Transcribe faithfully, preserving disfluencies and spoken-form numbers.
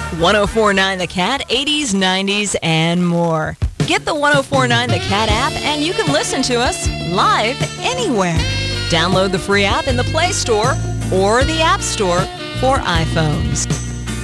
ten forty-nine The Cat, eighties, nineties, and more. Get the ten forty-nine The Cat app and you can listen to us live anywhere. Download the free app in the Play Store or the App Store for iPhones.